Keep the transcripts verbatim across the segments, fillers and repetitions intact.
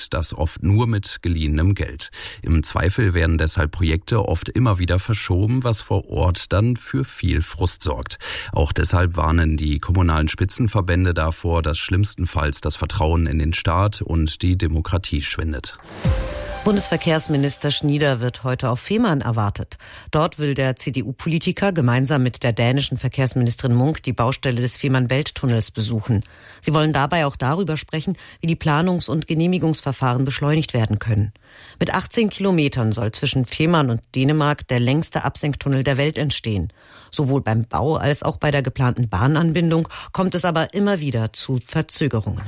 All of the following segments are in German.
und das oft nur mit geliehenem Geld. Im Zweifel werden deshalb Projekte oft immer wieder verschoben, was vor Ort dann für viel Frust sorgt. Auch deshalb warnen die kommunalen Spitzenverbände davor, dass schlimmstenfalls das Vertrauen in den Staat und die Demokratie schwindet. Bundesverkehrsminister Schnieder wird heute auf Fehmarn erwartet. Dort will der C D U-Politiker gemeinsam mit der dänischen Verkehrsministerin Munk die Baustelle des Fehmarn-Belt-Tunnels besuchen. Sie wollen dabei auch darüber sprechen, wie die Planungs- und Genehmigungsverfahren beschleunigt werden können. Mit achtzehn Kilometern soll zwischen Fehmarn und Dänemark der längste Absenktunnel der Welt entstehen. Sowohl beim Bau als auch bei der geplanten Bahnanbindung kommt es aber immer wieder zu Verzögerungen.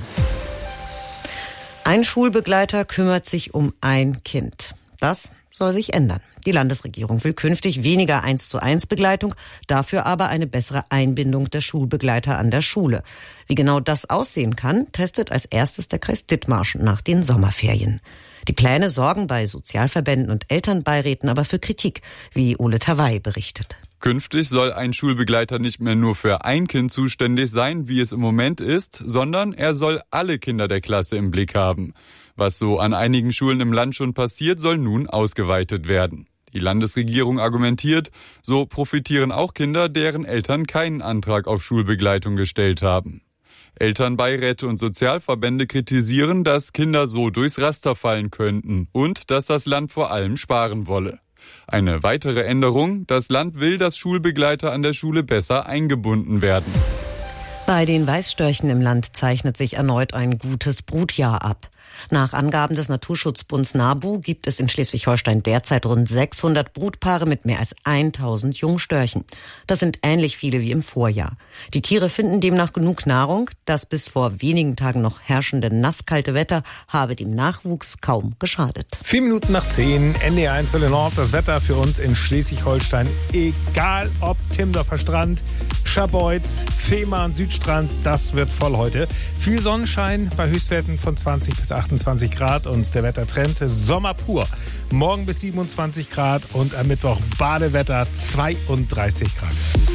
Ein Schulbegleiter kümmert sich um ein Kind. Das soll sich ändern. Die Landesregierung will künftig weniger eins zu eins Begleitung, dafür aber eine bessere Einbindung der Schulbegleiter an der Schule. Wie genau das aussehen kann, testet als erstes der Kreis Dithmarschen nach den Sommerferien. Die Pläne sorgen bei Sozialverbänden und Elternbeiräten aber für Kritik, wie Ole Tawai berichtet. Künftig soll ein Schulbegleiter nicht mehr nur für ein Kind zuständig sein, wie es im Moment ist, sondern er soll alle Kinder der Klasse im Blick haben. Was so an einigen Schulen im Land schon passiert, soll nun ausgeweitet werden. Die Landesregierung argumentiert, so profitieren auch Kinder, deren Eltern keinen Antrag auf Schulbegleitung gestellt haben. Elternbeiräte und Sozialverbände kritisieren, dass Kinder so durchs Raster fallen könnten und dass das Land vor allem sparen wolle. Eine weitere Änderung: Das Land will, dass Schulbegleiter an der Schule besser eingebunden werden. Bei den Weißstörchen im Land zeichnet sich erneut ein gutes Brutjahr ab. Nach Angaben des Naturschutzbunds NABU gibt es in Schleswig-Holstein derzeit rund sechshundert Brutpaare mit mehr als tausend Jungstörchen. Das sind ähnlich viele wie im Vorjahr. Die Tiere finden demnach genug Nahrung. Das bis vor wenigen Tagen noch herrschende nasskalte Wetter habe dem Nachwuchs kaum geschadet. Vier Minuten nach zehn, N D R eins Welle Nord, das Wetter für uns in Schleswig-Holstein. Egal ob Timdorfer Strand, Scharbeutz, Fehmarn, Südstrand, das wird voll heute. Viel Sonnenschein bei Höchstwerten von zwanzig bis achtundzwanzig Grad und der Wettertrend Sommer pur. Morgen bis siebenundzwanzig Grad und am Mittwoch Badewetter zweiunddreißig Grad.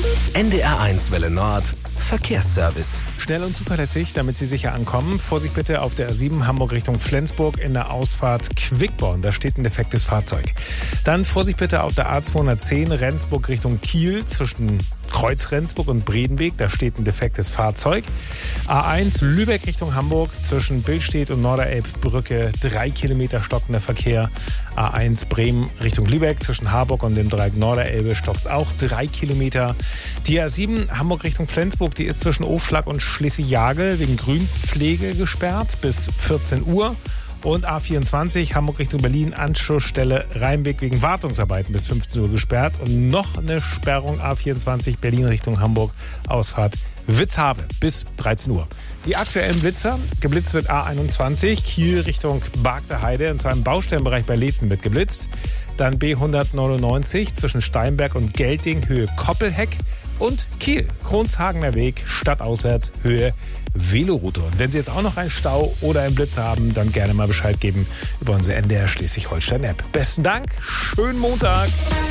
N D R eins Welle Nord Verkehrsservice. Schnell und zuverlässig, damit Sie sicher ankommen. Vorsicht bitte auf der A sieben Hamburg Richtung Flensburg in der Ausfahrt Quickborn. Da steht ein defektes Fahrzeug. Dann Vorsicht bitte auf der A zweihundertzehn Rendsburg Richtung Kiel zwischen Kreuz Rendsburg und Bredenweg. Da steht ein defektes Fahrzeug. A eins Lübeck Richtung Hamburg zwischen Billstedt und Norderelbbrücke. Drei Kilometer stockender Verkehr. A eins Bremen Richtung Lübeck zwischen Harburg und dem Dreieck Norderelbe stockt auch drei Kilometer. Die A sieben Hamburg Richtung Flensburg, die ist zwischen Ofschlag und Schleswig-Jagel wegen Grünpflege gesperrt bis vierzehn Uhr. Und A vierundzwanzig Hamburg Richtung Berlin, Anschlussstelle Rheinweg wegen Wartungsarbeiten bis fünfzehn Uhr gesperrt. Und noch eine Sperrung A vierundzwanzig Berlin Richtung Hamburg, Ausfahrt Witzhave bis dreizehn Uhr. Die aktuellen Blitzer: geblitzt wird A einundzwanzig Kiel Richtung Bargter Heide, und zwar im Baustellenbereich bei Leetzen wird geblitzt. Dann B hundertneunundneunzig zwischen Steinberg und Gelting, Höhe Koppelheck. Und Kiel, Kronshagener Weg, stadtauswärts, Höhe Veloroute. Und wenn Sie jetzt auch noch einen Stau oder einen Blitz haben, dann gerne mal Bescheid geben über unsere N D R Schleswig-Holstein-App. Besten Dank, schönen Montag.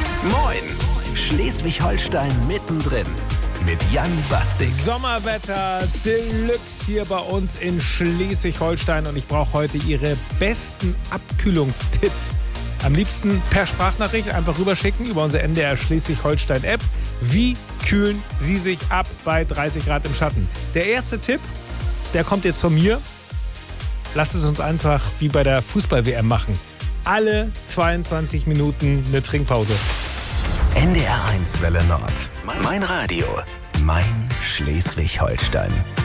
Moin, Schleswig-Holstein mittendrin mit Jan Bastik. Sommerwetter Deluxe hier bei uns in Schleswig-Holstein und ich brauche heute Ihre besten Abkühlungstipps. Am liebsten per Sprachnachricht einfach rüberschicken über unsere N D R Schleswig-Holstein-App. Wie kühlen Sie sich ab bei dreißig Grad im Schatten? Der erste Tipp, der kommt jetzt von mir. Lasst es uns einfach wie bei der Fußball-W M machen. Alle zweiundzwanzig Minuten eine Trinkpause. N D R eins Welle Nord. Mein Radio. Mein Schleswig-Holstein.